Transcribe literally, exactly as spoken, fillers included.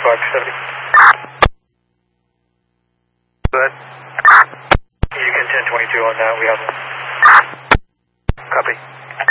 Fox seventy. Go ahead. You can ten twenty-two on that, we have one. Copy.